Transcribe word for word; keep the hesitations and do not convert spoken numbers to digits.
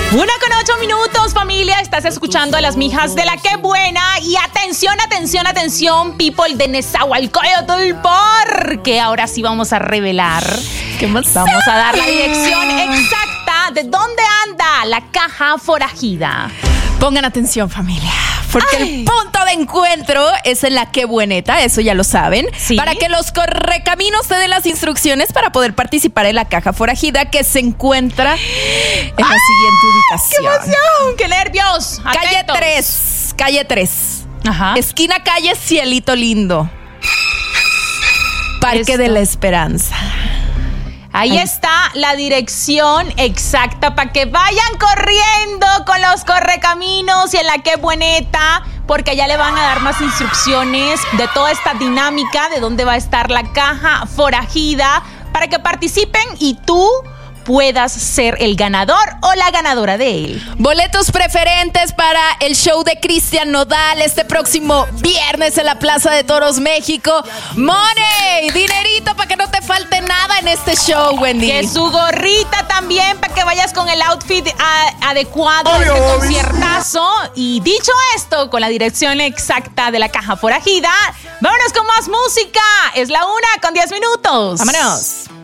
Una con ocho minutos, familia. Estás escuchando a las mijas de la Qué Buena. Y atención, atención, atención, people de Nezahualcóyotl, porque ahora sí vamos a revelar. ¿Qué más? Vamos a dar la dirección exacta de dónde anda la caja forajida. Pongan atención, familia, porque Ay. el punto de encuentro es en la Qué Bueneta, eso ya lo saben. ¿Sí? Para que los correcaminos te den las instrucciones para poder participar en la caja forajida que se encuentra en la ¡Ay! Siguiente ubicación. ¡Qué emoción! ¡Qué nervios! Atentos. Calle tres, calle tres. Ajá. Esquina calle Cielito Lindo. Parque Esto. de la Esperanza. Ahí Ay. está la dirección exacta para que vayan corriendo con los correcaminos y en la Qué Bueneta, porque ya le van a dar más instrucciones de toda esta dinámica, de dónde va a estar la caja forajida, para que participen y tú puedas ser el ganador o la ganadora de él. Boletos preferentes para el show de Cristian Nodal este próximo viernes en la Plaza de Toros, México. ¡Money! Dinerito para que no te falte nada en este show, Wendy. Que su gorrita también para que vayas con el outfit a- adecuado a este conciertazo. Y dicho esto, con la dirección exacta de la caja forajida, vámonos con más música. Es la una con diez minutos. ¡Vámonos!